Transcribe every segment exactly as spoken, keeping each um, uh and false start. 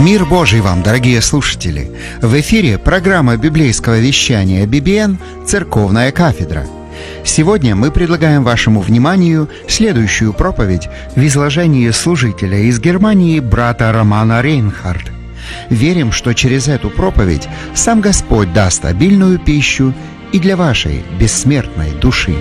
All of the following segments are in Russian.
Мир Божий вам, дорогие слушатели! В эфире программа библейского вещания би би эн «Церковная кафедра». Сегодня мы предлагаем вашему вниманию следующую проповедь в изложении служителя из Германии брата Романа Рейнхард. Верим, что через эту проповедь сам Господь даст обильную пищу и для вашей бессмертной души.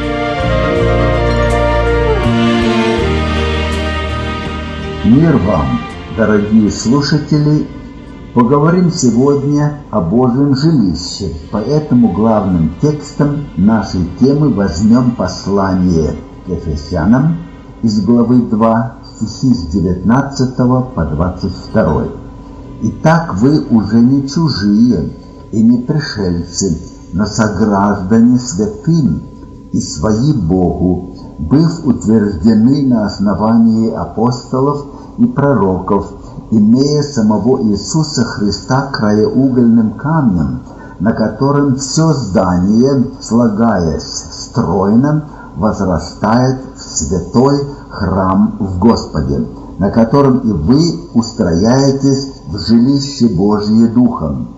Мир вам, дорогие слушатели! Поговорим сегодня о Божьем жилище, поэтому главным текстом нашей темы возьмем послание к Ефесянам из главы два, стихи с девятнадцатого по двадцать второй. «Итак, вы уже не чужие и не пришельцы, но сограждане святым и свои Богу, быв утверждены на основании апостолов и пророков, имея самого Иисуса Христа краеугольным камнем, на котором все здание, слагаясь стройно, возрастает в святой храм в Господе, на котором и вы устрояетесь в жилище Божие Духом».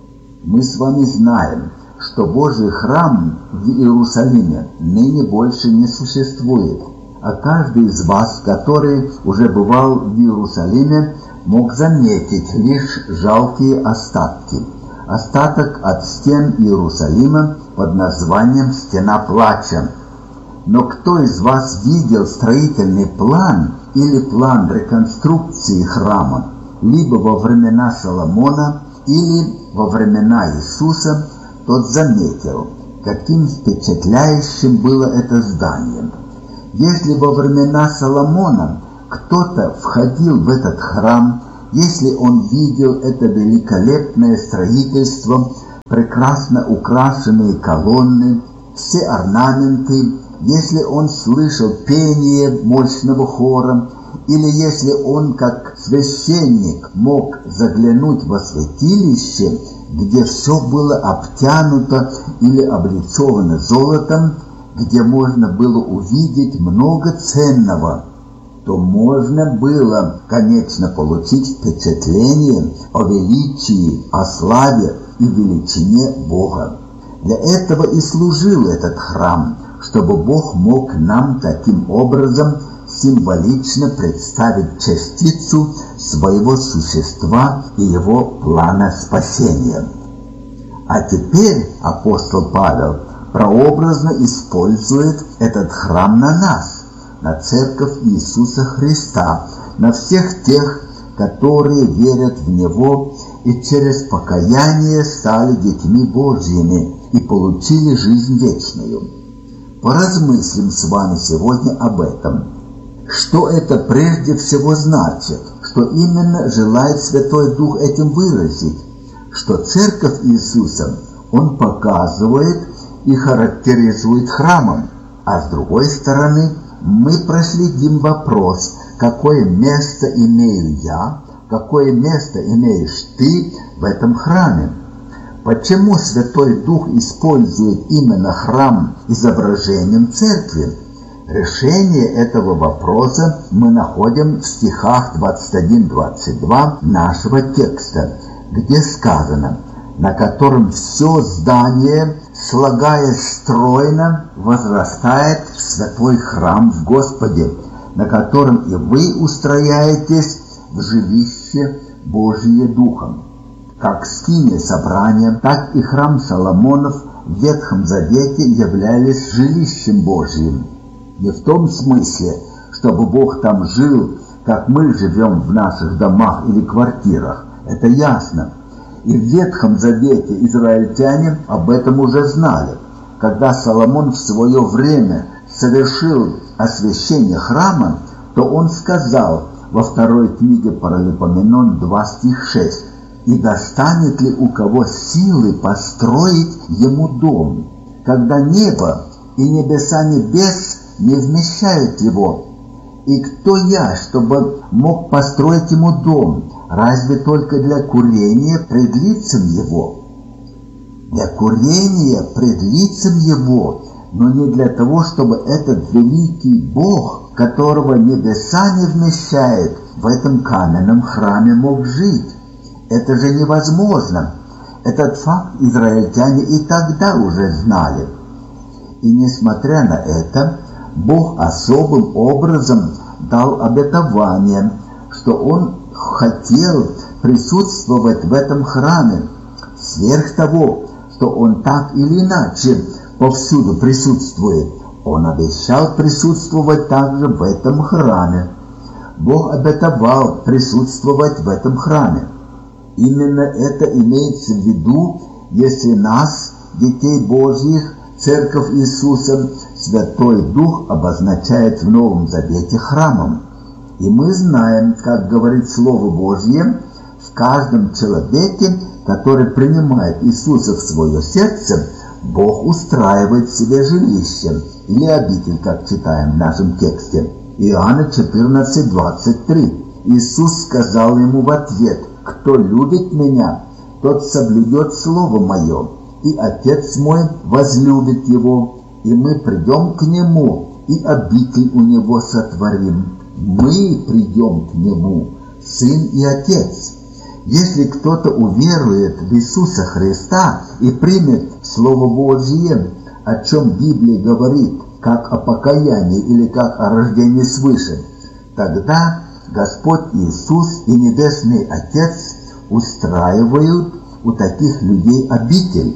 Мы с вами знаем, что Божий храм в Иерусалиме ныне больше не существует, а каждый из вас, который уже бывал в Иерусалиме, мог заметить лишь жалкие остатки. Остаток от стен Иерусалима под названием «Стена плача». Но кто из вас видел строительный план или план реконструкции храма, либо во времена Соломона, или во времена Иисуса, тот заметил, каким впечатляющим было это здание. Если во времена Соломона кто-то входил в этот храм, если он видел это великолепное строительство, прекрасно украшенные колонны, все орнаменты, если он слышал пение мощного хора, или если он, как священник, мог заглянуть во святилище, где все было обтянуто или облицовано золотом, где можно было увидеть много ценного, то можно было, конечно, получить впечатление о величии, о славе и величине Бога. Для этого и служил этот храм, чтобы Бог мог нам таким образом символично представить частицу своего существа и его плана спасения. А теперь апостол Павел прообразно использует этот храм на нас, на церковь Иисуса Христа, на всех тех, которые верят в Него и через покаяние стали детьми Божьими и получили жизнь вечную. Поразмыслим с вами сегодня об этом. Что это прежде всего значит? Что именно желает Святой Дух этим выразить? Что церковь Иисуса Он показывает и характеризует храмом, а с другой стороны мы проследим вопрос, какое место имею я, какое место имеешь ты в этом храме. Почему Святой Дух использует именно храм изображением церкви? Решение этого вопроса мы находим в стихах двадцать один двадцать два нашего текста, где сказано: «На котором все здание, слагаясь стройно, возрастает в святой храм в Господе, на котором и вы устрояетесь в жилище Божие Духом». Как скиния собрания, так и храм Соломонов в Ветхом Завете являлись жилищем Божьим. Не в том смысле, чтобы Бог там жил, как мы живем в наших домах или квартирах. Это ясно. И в Ветхом Завете израильтяне об этом уже знали. Когда Соломон в свое время совершил освящение храма, то он сказал во второй книге Паралипоменон два стих шесть: «И достанет ли у кого силы построить ему дом, когда небо и небеса небес не вмещают его? И кто я, чтобы мог построить ему дом, разве только для курения пред лицем его?» Для курения пред лицем его но не для того, чтобы этот великий Бог, которого небеса не вмещает, в этом каменном храме мог жить. Это же невозможно. Этот факт израильтяне и тогда уже знали. И несмотря на это, Бог особым образом дал обетование, что Он хотел присутствовать в этом храме, сверх того, что Он так или иначе повсюду присутствует. Он обещал присутствовать также в этом храме. Бог обетовал присутствовать в этом храме. Именно это имеется в виду, если нас, детей Божьих, Церковь Иисуса, Святой Дух обозначает в Новом Завете храмом. И мы знаем, как говорит Слово Божье, в каждом человеке, который принимает Иисуса в свое сердце, Бог устраивает себе жилище, или обитель, как читаем в нашем тексте. Иоанна четырнадцать, двадцать три. Иисус сказал ему в ответ: «Кто любит Меня, тот соблюдет Слово Мое, и Отец Мой возлюбит его, и мы придем к Нему, и обитель у Него сотворим». Мы придем к Нему, Сын и Отец. Если кто-то уверует в Иисуса Христа и примет Слово Божье, о чем Библия говорит, как о покаянии или как о рождении свыше, тогда Господь Иисус и Небесный Отец устраивают у таких людей обитель.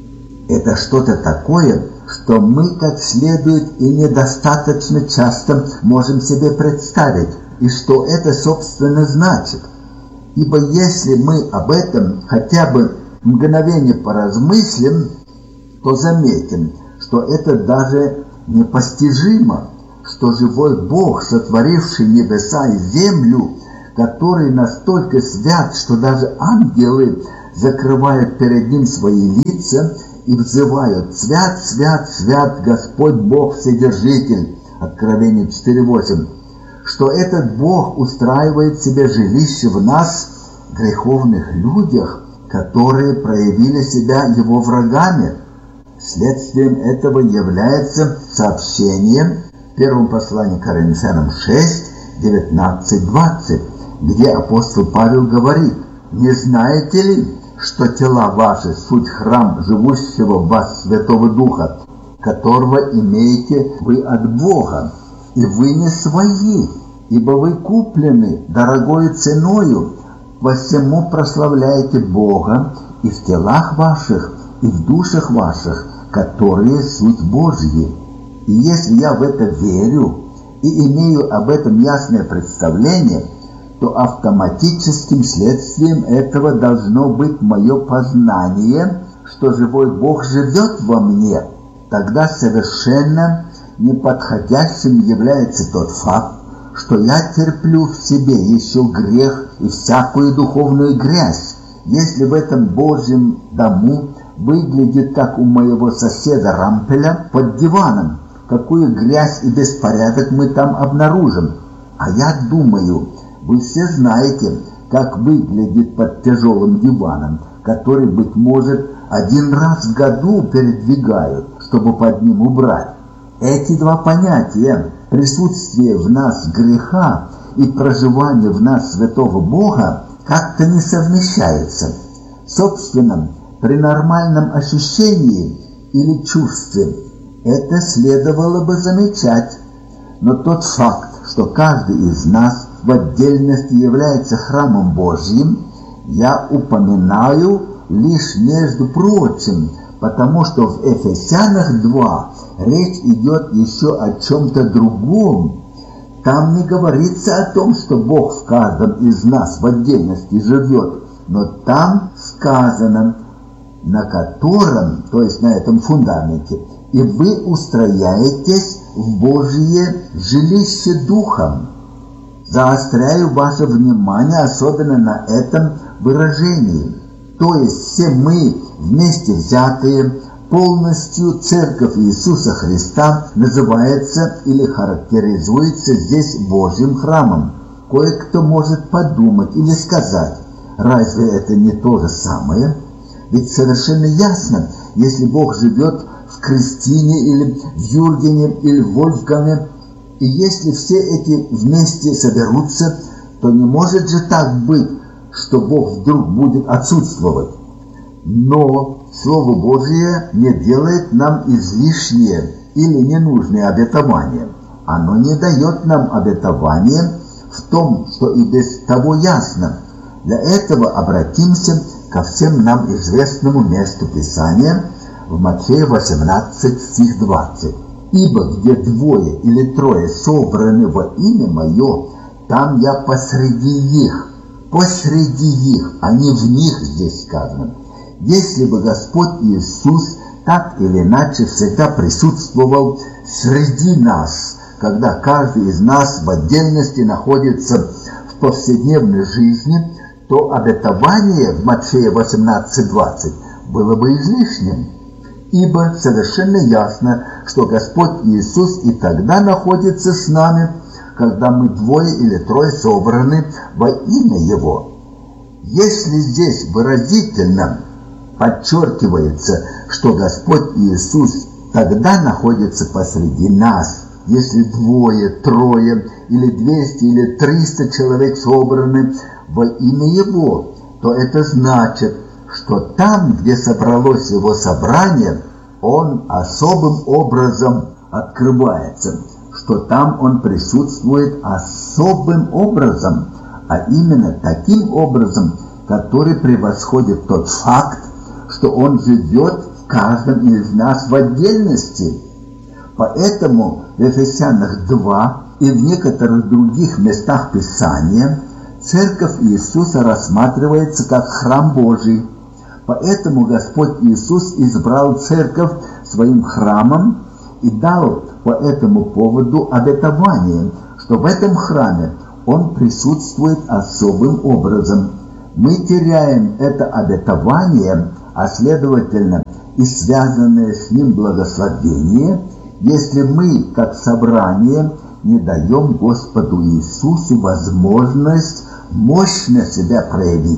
Это что-то такое, что мы как следует и недостаточно часто можем себе представить, и что это, собственно, значит. Ибо если мы об этом хотя бы мгновение поразмыслим, то заметим, что это даже непостижимо, что живой Бог, сотворивший небеса и землю, который настолько свят, что даже ангелы закрывают перед Ним свои лица и взывают: «Свят, свят, свят Господь Бог Вседержитель». Откровение четыре восемь. Что этот Бог устраивает себе жилище в нас, греховных людях, которые проявили себя Его врагами. Следствием этого является сообщение в первом послании к Коринфянам шесть, девятнадцать, двадцать, где апостол Павел говорит: «Не знаете ли, что тела ваши суть храм живущего в вас Святого Духа, которого имеете вы от Бога, и вы не свои, ибо вы куплены дорогою ценою, посему прославляете Бога и в телах ваших, и в душах ваших, которые суть Божьи». И если я в это верю и имею об этом ясное представление, то автоматическим следствием этого должно быть мое познание, что живой Бог живет во мне. Тогда совершенно неподходящим является тот факт, что я терплю в себе еще грех и всякую духовную грязь, если в этом Божьем дому выглядит, как у моего соседа Рампеля под диваном, какую грязь и беспорядок мы там обнаружим. А я думаю, вы все знаете, как выглядит под тяжелым диваном, который, быть может, один раз в году передвигают, чтобы под ним убрать. Эти два понятия, присутствие в нас греха и проживание в нас святого Бога, как-то не совмещаются. Собственно, при нормальном ощущении или чувстве это следовало бы замечать. Но тот факт, что каждый из нас в отдельности является храмом Божьим, я упоминаю лишь между прочим, потому что в Ефесянах два речь идет еще о чем-то другом. Там не говорится о том, что Бог в каждом из нас в отдельности живет, но там сказано, на котором, то есть на этом фундаменте, и вы устрояетесь в Божье жилище Духом. Заостряю ваше внимание особенно на этом выражении. То есть все мы, вместе взятые, полностью Церковь Иисуса Христа называется или характеризуется здесь Божьим храмом. Кое-кто может подумать или сказать: разве это не то же самое? Ведь совершенно ясно, если Бог живет в Кристине или в Юргене или в Вольфганге. И если все эти вместе соберутся, то не может же так быть, что Бог вдруг будет отсутствовать. Но Слово Божие не делает нам излишние или ненужные обетования. Оно не дает нам обетования в том, что и без того ясно. Для этого обратимся ко всем нам известному месту Писания в Матфея восемнадцать, стих двадцать. «Ибо где двое или трое собраны во имя Мое, там Я посреди их». Посреди их, а не в них здесь сказано. Если бы Господь Иисус так или иначе всегда присутствовал среди нас, когда каждый из нас в отдельности находится в повседневной жизни, то обетование в Матфея восемнадцать двадцать было бы излишним. Ибо совершенно ясно, что Господь Иисус и тогда находится с нами, когда мы двое или трое собраны во имя Его. Если здесь выразительно подчеркивается, что Господь Иисус тогда находится посреди нас, если двое, трое или двести или триста человек собраны во имя Его, то это значит, что там, где собралось Его собрание, Он особым образом открывается, что там Он присутствует особым образом, а именно таким образом, который превосходит тот факт, что Он живет в каждом из нас в отдельности. Поэтому в Ефесянах два и в некоторых других местах Писания Церковь Иисуса рассматривается как храм Божий. Поэтому Господь Иисус избрал Церковь своим храмом и дал по этому поводу обетование, что в этом храме Он присутствует особым образом. Мы теряем это обетование, а следовательно и связанное с ним благословение, если мы, как собрание, не даем Господу Иисусу возможность мощно себя проявить.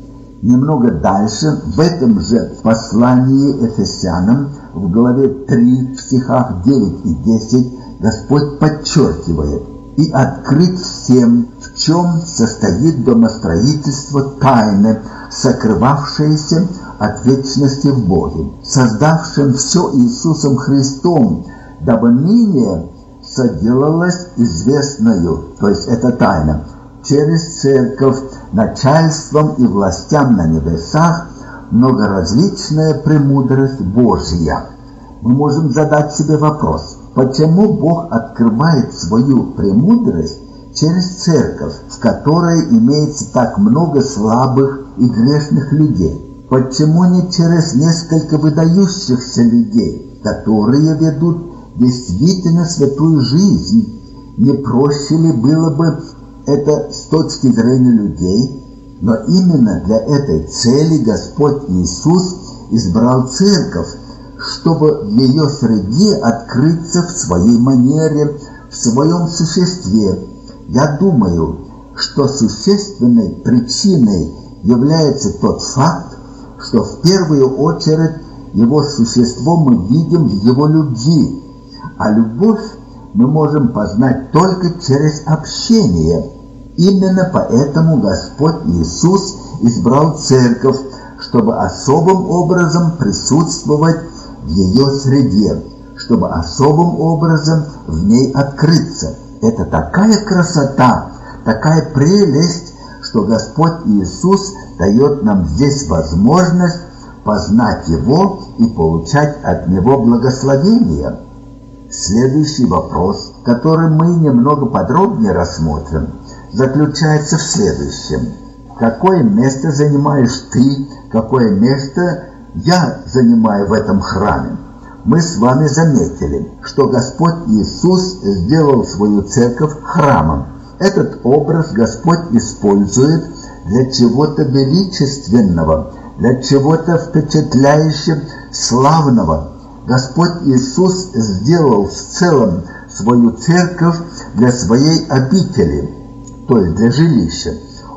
Немного дальше, в этом же послании Ефесянам, в главе три, в стихах девять и десять, Господь подчеркивает: «И открыть всем, в чем состоит домостроительство тайны, сокрывавшееся от вечности в Боге, создавшим все Иисусом Христом, дабы ныне соделалось известною», то есть это тайна, через Церковь начальством и властям на небесах многоразличная премудрость Божья. Мы можем задать себе вопрос, почему Бог открывает свою премудрость через Церковь, в которой имеется так много слабых и грешных людей? Почему не через несколько выдающихся людей, которые ведут действительно святую жизнь? Не проще ли было бы это с точки зрения людей? Но именно для этой цели Господь Иисус избрал Церковь, чтобы в ее среде открыться в своей манере, в своем существе. Я думаю, что существенной причиной является тот факт, что в первую очередь Его существо мы видим в Его любви, а любовь мы можем познать только через общение. Именно поэтому Господь Иисус избрал Церковь, чтобы особым образом присутствовать в ее среде, чтобы особым образом в ней открыться. Это такая красота, такая прелесть, что Господь Иисус дает нам здесь возможность познать Его и получать от Него благословение. Следующий вопрос, который мы немного подробнее рассмотрим, заключается в следующем. Какое место занимаешь ты, какое место я занимаю в этом храме? Мы с вами заметили, что Господь Иисус сделал свою церковь храмом. Этот образ Господь использует для чего-то величественного, для чего-то впечатляющего, славного. Господь Иисус сделал в целом свою церковь для своей обители, то есть для жилища.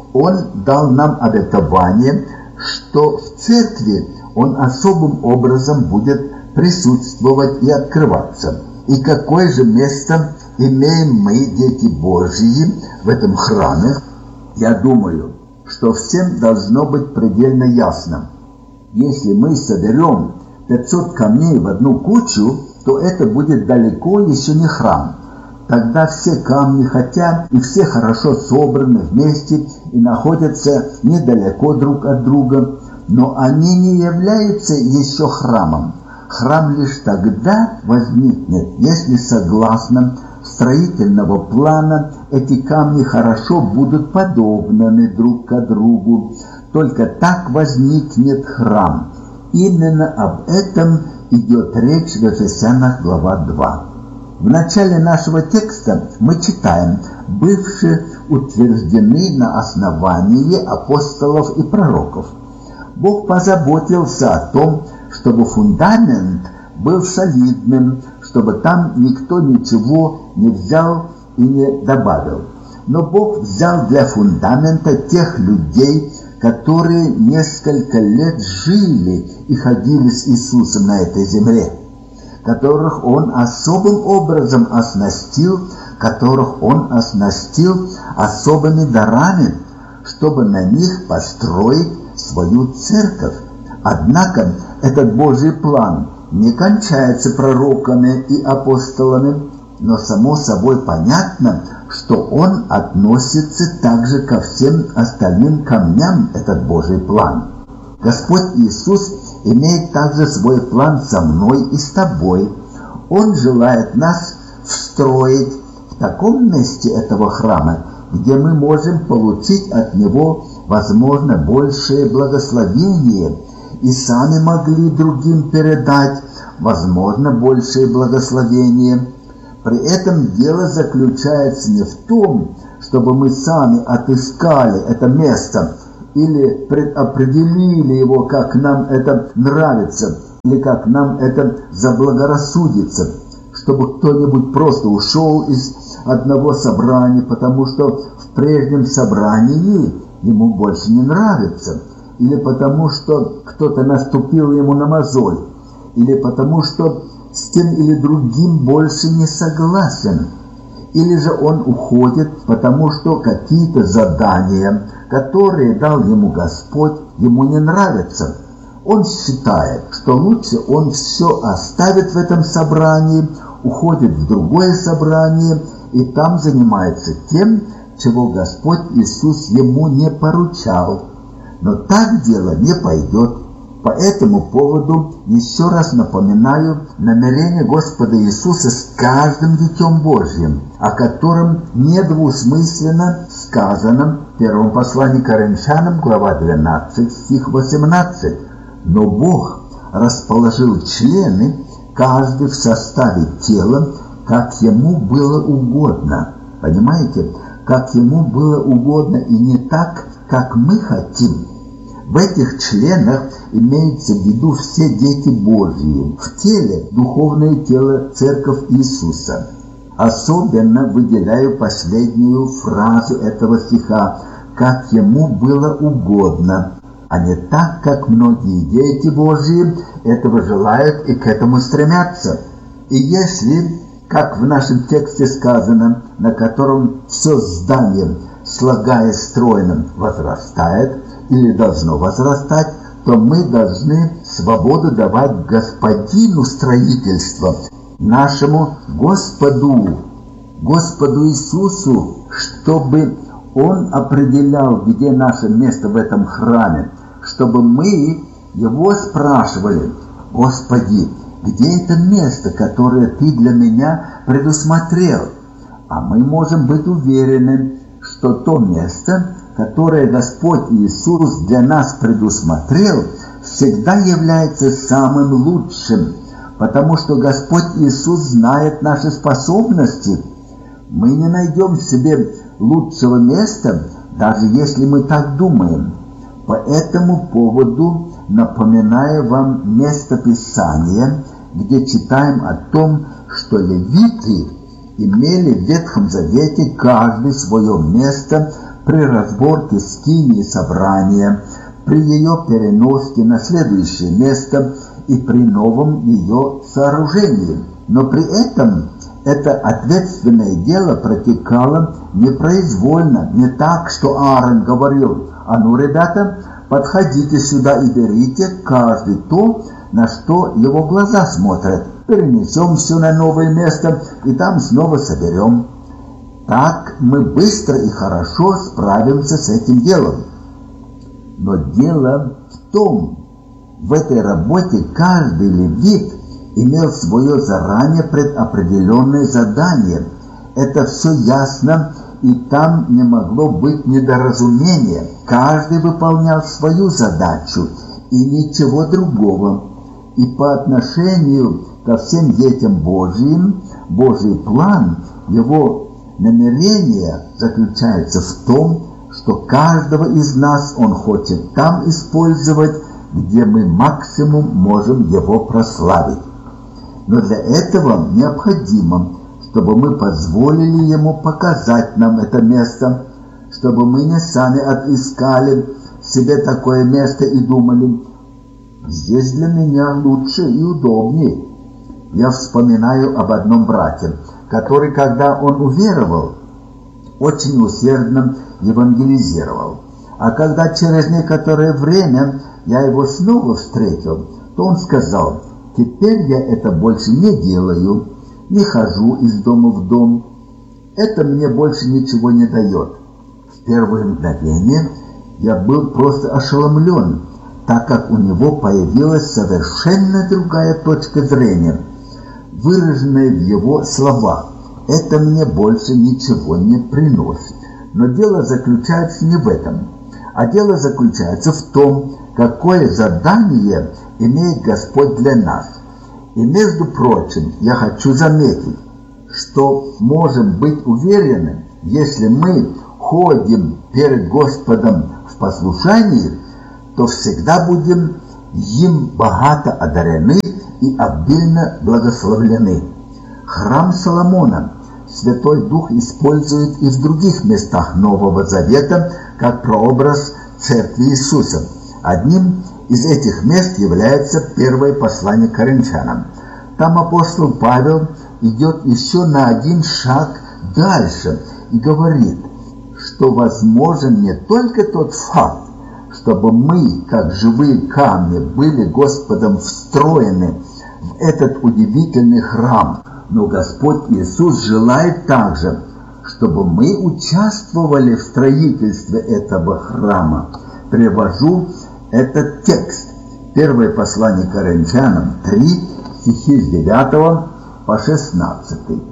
Он дал нам обетование, что в церкви Он особым образом будет присутствовать и открываться. И какое же место имеем мы, дети Божьи, в этом храме? Я думаю, что всем должно быть предельно ясно. Если мы соберем пятьсот камней в одну кучу, то это будет далеко еще не храм. Тогда все камни, хотя и все хорошо собраны вместе и находятся недалеко друг от друга, но они не являются еще храмом. Храм лишь тогда возникнет, если согласно строительного плана эти камни хорошо будут подобны друг к другу. Только так возникнет храм. Именно об этом идет речь в Ефесянах глава два. В начале нашего текста мы читаем: «бывшие утверждены на основании апостолов и пророков». Бог позаботился о том, чтобы фундамент был солидным, чтобы там никто ничего не взял и не добавил. Но Бог взял для фундамента тех людей, которые несколько лет жили и ходили с Иисусом на этой земле, которых Он особым образом оснастил, которых Он оснастил особыми дарами, чтобы на них построить свою церковь. Однако этот Божий план не кончается пророками и апостолами, но само собой понятно, что он относится также ко всем остальным камням, этот Божий план. Господь Иисус имеет также свой план со мной и с тобой. Он желает нас встроить в таком месте этого храма, где мы можем получить от Него, возможно, большее благословение и сами могли другим передать, возможно, большее благословение. При этом дело заключается не в том, чтобы мы сами отыскали это место или предопределили его, как нам это нравится, или как нам это заблагорассудится, чтобы кто-нибудь просто ушел из одного собрания, потому что в прежнем собрании ему больше не нравится, или потому что кто-то наступил ему на мозоль, или потому что с тем или другим больше не согласен, или же он уходит, потому что какие-то задания, которые дал ему Господь, ему не нравятся. Он считает, что лучше он все оставит в этом собрании, уходит в другое собрание и там занимается тем, чего Господь Иисус ему не поручал. Но так дело не пойдет. По этому поводу еще раз напоминаю намерение Господа Иисуса с каждым Детем Божьим, о котором недвусмысленно сказано в первом послании к Коринфянам, глава двенадцать, стих восемнадцать. «Но Бог расположил члены, каждый в составе тела, как Ему было угодно». Понимаете? Как Ему было угодно и не так, как мы хотим. В этих членах имеется в виду все дети Божьи, в теле духовное тело Церковь Иисуса. Особенно выделяю последнюю фразу этого стиха: «как Ему было угодно», а не так, как многие дети Божьи этого желают и к этому стремятся. И если, как в нашем тексте сказано, на котором все здание, слагаясь стройным, возрастает, или должно возрастать, то мы должны свободу давать Господину строительства, нашему Господу, Господу Иисусу, чтобы Он определял, где наше место в этом храме, чтобы мы Его спрашивали: «Господи, где это место, которое Ты для меня предусмотрел?» А мы можем быть уверены, что то место, которое Господь Иисус для нас предусмотрел, всегда является самым лучшим, потому что Господь Иисус знает наши способности. Мы не найдем себе лучшего места, даже если мы так думаем. По этому поводу напоминаю вам место Писания, где читаем о том, что левиты имели в Ветхом Завете каждый свое место при разборке скинии собрания, при ее переноске на следующее место и при новом ее сооружении. Но при этом это ответственное дело протекало непроизвольно, не так, что Аарон говорил: «А ну, ребята, подходите сюда и берите каждый то, на что его глаза смотрят. Перенесем все на новое место и там снова соберем». Так мы быстро и хорошо справимся с этим делом. Но дело в том, в этой работе каждый левит имел свое заранее предопределенное задание. Это все ясно, и там не могло быть недоразумения. Каждый выполнял свою задачу и ничего другого. И по отношению ко всем детям Божьим, Божий план, его намерение заключается в том, что каждого из нас Он хочет там использовать, где мы максимум можем Его прославить. Но для этого необходимо, чтобы мы позволили Ему показать нам это место, чтобы мы не сами отыскали себе такое место и думали: здесь для меня лучше и удобнее. Я вспоминаю об одном брате, который, когда он уверовал, очень усердно евангелизировал. А когда через некоторое время я его снова встретил, то он сказал: теперь я это больше не делаю, не хожу из дома в дом, это мне больше ничего не дает. В первое мгновение я был просто ошеломлен, так как у него появилась совершенно другая точка зрения, выраженная в его словах: это мне больше ничего не приносит. Но дело заключается не в этом, а дело заключается в том, какое задание имеет Господь для нас. И, между прочим, я хочу заметить, что можем быть уверены, если мы ходим перед Господом в послушании, то всегда будем им богато одарены и обильно благословлены. Храм Соломона Святой Дух использует и в других местах Нового Завета как прообраз Церкви Иисуса. Одним из этих мест является первое послание к Коринфянам. Там апостол Павел идет еще на один шаг дальше и говорит, что возможен не только тот факт, чтобы мы, как живые камни, были Господом встроены в этот удивительный храм, но Господь Иисус желает также, чтобы мы участвовали в строительстве этого храма. Привожу этот текст. Первое послание к Коринфянам три, стихи с девятого по шестнадцатый.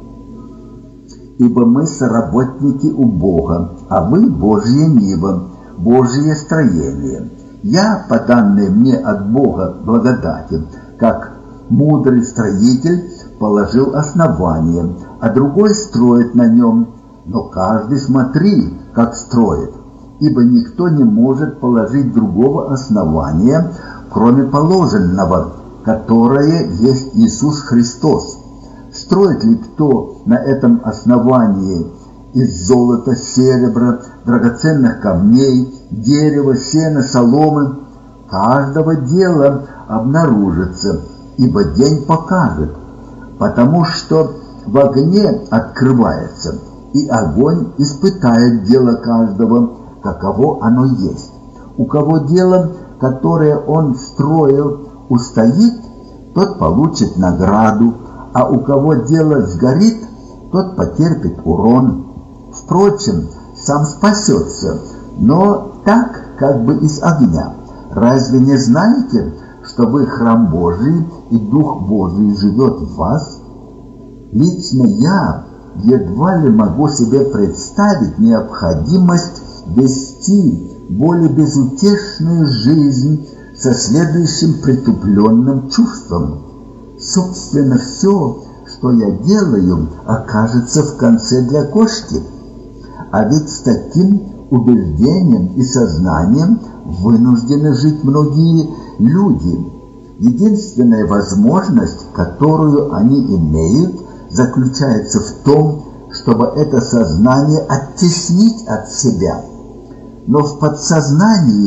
«Ибо мы соработники у Бога, а вы Божье ниво, Божье строение. Я, по данной мне от Бога благодати, как мудрый строитель, положил основание, а другой строит на нем. Но каждый смотри, как строит, ибо никто не может положить другого основания, кроме положенного, которое есть Иисус Христос. Строит ли кто на этом основании из золота, серебра, драгоценных камней, дерева, сена, соломы? Каждого дела обнаружится, ибо день покажет, потому что в огне открывается, и огонь испытает дело каждого, каково оно есть. У кого дело, которое он строил, устоит, тот получит награду, а у кого дело сгорит, тот потерпит урон. Впрочем, сам спасется, но так, как бы из огня. Разве не знаете, что вы храм Божий, и Дух Божий живет в вас? Лично я едва ли могу себе представить необходимость вести более безутешную жизнь со следующим притупленным чувством. Собственно, все, что я делаю, окажется в конце для кошки. А ведь с таким убеждением и сознанием вынуждены жить многие люди. Единственная возможность, которую они имеют, заключается в том, чтобы это сознание оттеснить от себя. Но в подсознании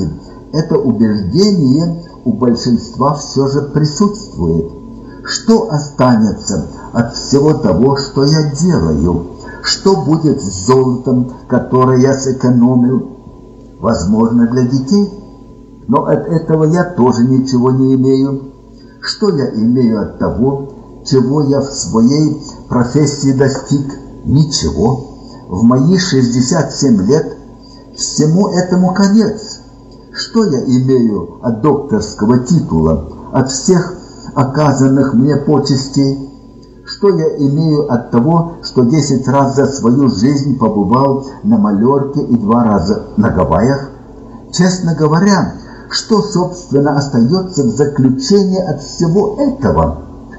это убеждение у большинства все же присутствует. Что останется от всего того, что я делаю? Что будет с золотом, которое я сэкономил? Возможно, для детей, но от этого я тоже ничего не имею. Что я имею от того, чего я в своей профессии достиг? Ничего. В мои шестьдесят семь лет всему этому конец. Что я имею от докторского титула, от всех оказанных мне почестей? Что я имею от того, что десять раз за свою жизнь побывал на Майорке и два раза на Гавайях? Честно говоря, что, собственно, остается в заключении от всего этого?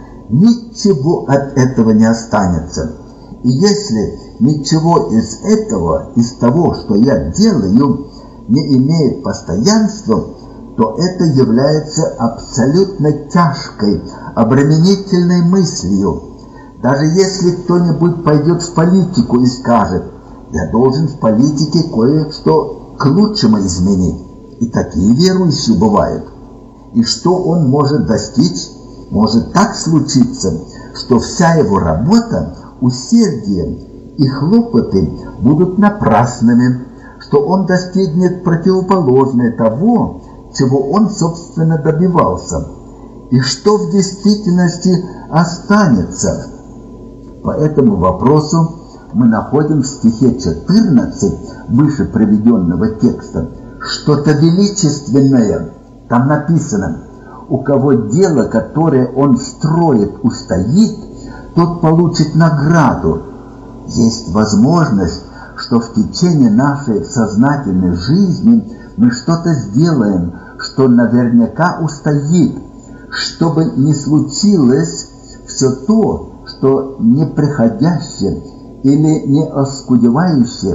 Ничего от этого не останется. И если ничего из этого, из того, что я делаю, не имеет постоянства, то это является абсолютно тяжкой, обременительной мыслью. Даже если кто-нибудь пойдет в политику и скажет: я должен в политике кое-что к лучшему изменить. И такие верующие бывают. И что он может достичь? Может так случиться, что вся его работа, усердие и хлопоты будут напрасными, что он достигнет противоположное того, чего он, собственно, добивался, и что в действительности останется. По этому вопросу мы находим в стихе четырнадцать выше приведенного текста что-то величественное. Там написано: у кого дело, которое он строит, устоит, тот получит награду. Есть возможность, что в течение нашей сознательной жизни мы что-то сделаем, что наверняка устоит. Чтобы не случилось все то, что неприходящее или не оскудевающее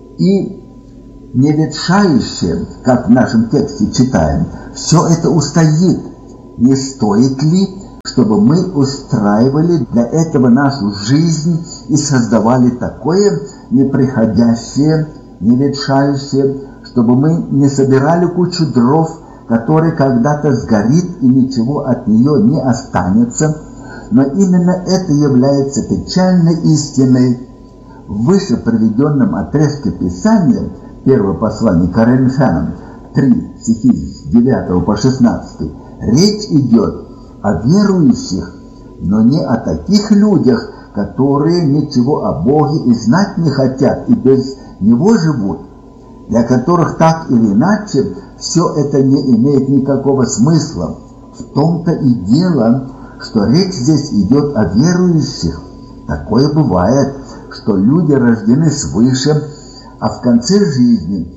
и не ветшающее, как в нашем тексте читаем, все это устоит. Не стоит ли, чтобы мы устраивали для этого нашу жизнь и создавали такое неприходящее, не ветшающее, чтобы мы не собирали кучу дров, который когда-то сгорит и ничего от нее не останется? Но именно это является печальной истиной. В выше приведенном отрезке Писания, первое послание к Коринфянам, три стихи с девятого по шестнадцатый, речь идет о верующих, но не о таких людях, которые ничего о Боге и знать не хотят и без Него живут, для которых так или иначе все это не имеет никакого смысла. В том-то и дело, что речь здесь идет о верующих. Такое бывает, что люди рождены свыше, а в конце жизни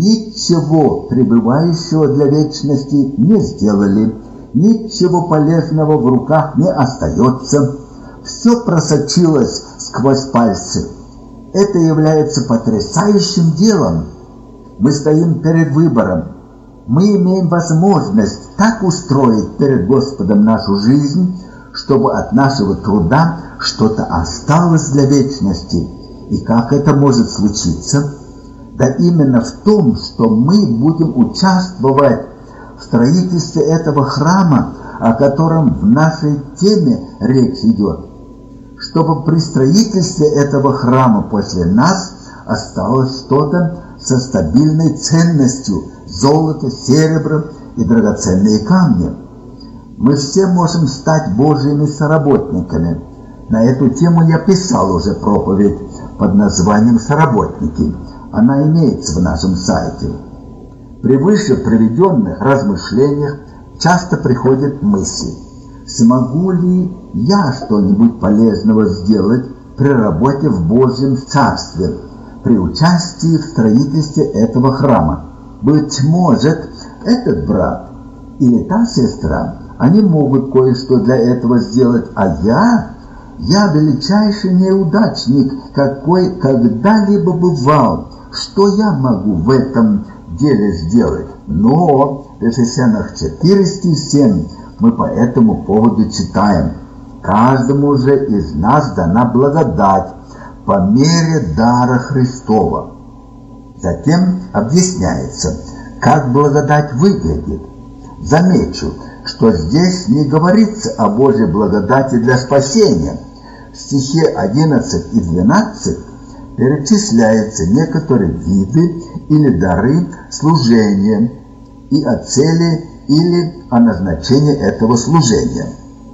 ничего пребывающего для вечности не сделали, ничего полезного в руках не остается, все просочилось сквозь пальцы. Это является потрясающим делом. Мы стоим перед выбором. Мы имеем возможность так устроить перед Господом нашу жизнь, чтобы от нашего труда что-то осталось для вечности. И как это может случиться? Да именно в том, что мы будем участвовать в строительстве этого храма, о котором в нашей теме речь идет. Чтобы при строительстве этого храма после нас осталось что-то со стабильной ценностью: золото, серебро и драгоценные камни. Мы все можем стать Божьими соработниками. На эту тему я писал уже проповедь под названием «Соработники». Она имеется в нашем сайте. При выше приведенных размышлениях часто приходит мысль: смогу ли я что-нибудь полезного сделать при работе в Божьем Царстве, при участии в строительстве этого храма? Быть может, этот брат или та сестра, они могут кое-что для этого сделать, а я, я величайший неудачник, какой когда-либо бывал. Что я могу в этом деле сделать? Но в Ефесянах четыре стих семь мы по этому поводу читаем: каждому же из нас дана благодать по мере дара Христова. Затем объясняется: как благодать выглядит. Замечу, что здесь не говорится о Божьей благодати для спасения. В стихе одиннадцать и двенадцать перечисляются некоторые виды или дары служения и о цели или о назначении этого служения.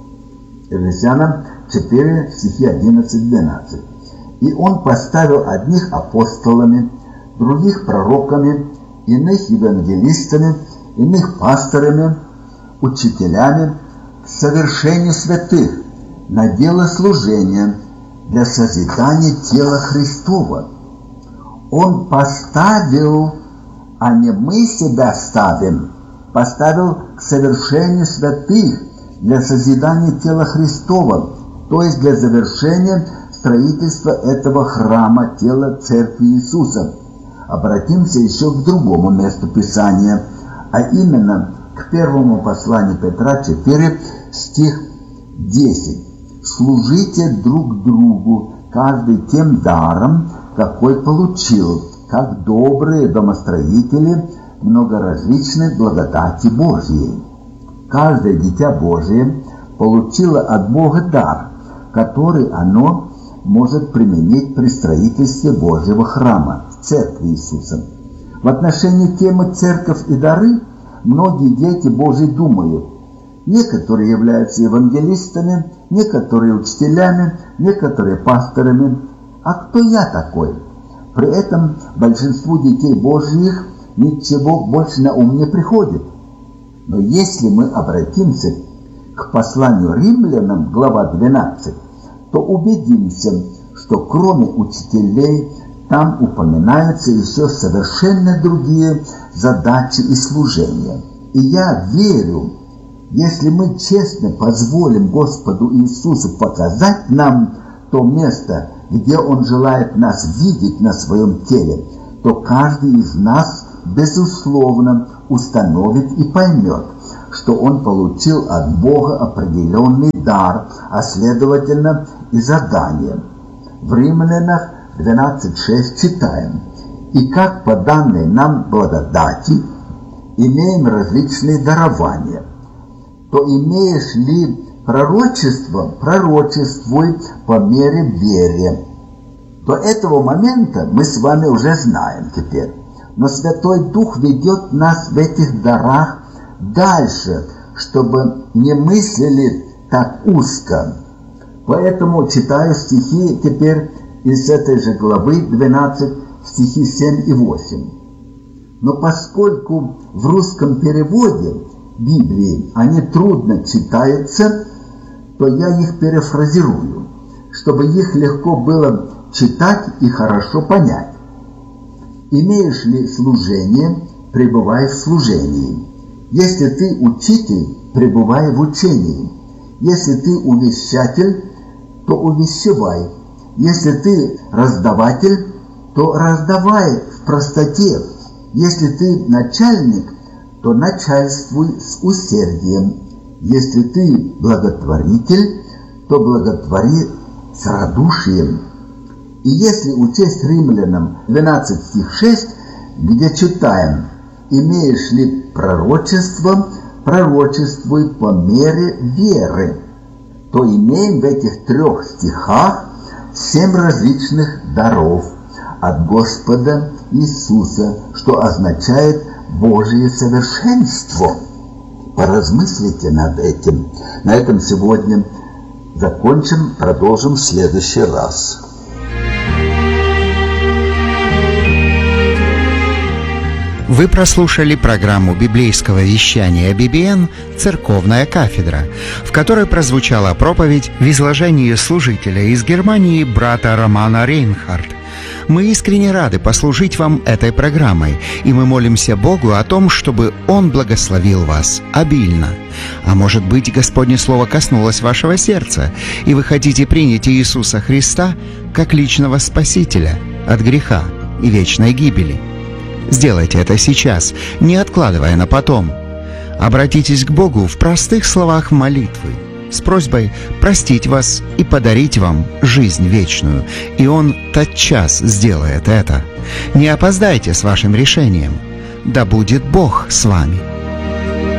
Ефесянам четыре, стихи одиннадцать-двенадцать. «И он поставил одних апостолами, других пророками, иных евангелистами, иных пасторами, учителями к совершению святых, на дело служения, для созидания тела Христова». Он поставил, а не мы себя ставим, поставил к совершению святых для созидания тела Христова, то есть для завершения строительства этого храма, тела Церкви Иисуса. Обратимся еще к другому месту Писания, а именно к первому посланию Петра четыре, стих десять. «Служите друг другу, каждый тем даром, какой получил, как добрые домостроители многоразличной благодати Божьей». Каждое дитя Божие получило от Бога дар, который оно может применить при строительстве Божьего храма, Церкви Иисуса. В отношении темы «Церковь и дары» многие дети Божьи думают: некоторые являются евангелистами, некоторые учителями, некоторые пасторами. А кто я такой? При этом большинству детей Божьих ничего больше на ум не приходит. Но если мы обратимся к посланию римлянам, глава двенадцать, то убедимся, что кроме учителей там упоминаются еще совершенно другие задачи и служения. И я верю, если мы честно позволим Господу Иисусу показать нам то место, где Он желает нас видеть на своем теле, то каждый из нас, безусловно, установит и поймет, что он получил от Бога определенный дар, а следовательно и задание. В Римлянах двенадцать шесть читаем: «И как по данной нам благодати имеем различные дарования, то имеешь ли пророчество, пророчествуй по мере веры». До этого момента мы с вами уже знаем теперь. Но Святой Дух ведет нас в этих дарах дальше, чтобы не мыслили так узко. Поэтому читаю стихи теперь из этой же главы двенадцать, стихи семь и восемь. Но поскольку в русском переводе Библии они трудно читаются, то я их перефразирую, чтобы их легко было читать и хорошо понять. «Имеешь ли служение, пребывай в служении. Если ты учитель, пребывай в учении. Если ты увещатель, то увещевай. Если ты раздаватель, то раздавай в простоте. Если ты начальник, то начальствуй с усердием. Если ты благотворитель, то благотвори с радушием». И если учесть Римлянам двенадцать стих шесть, где читаем: «Имеешь ли пророчество, пророчествуй по мере веры», то имеем в этих трех стихах семь различных даров от Господа Иисуса, что означает Божие совершенство. Поразмыслите над этим. На этом сегодня закончим, продолжим в следующий раз. Вы прослушали программу библейского вещания би би эн «Церковная кафедра», в которой прозвучала проповедь в изложении служителя из Германии брата Романа Рейнхард. Мы искренне рады послужить вам этой программой, и мы молимся Богу о том, чтобы Он благословил вас обильно. А может быть, Господне Слово коснулось вашего сердца, и вы хотите принять Иисуса Христа как личного Спасителя от греха и вечной гибели. Сделайте это сейчас, не откладывая на потом. Обратитесь к Богу в простых словах молитвы, с просьбой простить вас и подарить вам жизнь вечную, и Он тотчас сделает это. Не опоздайте с вашим решением. Да будет Бог с вами.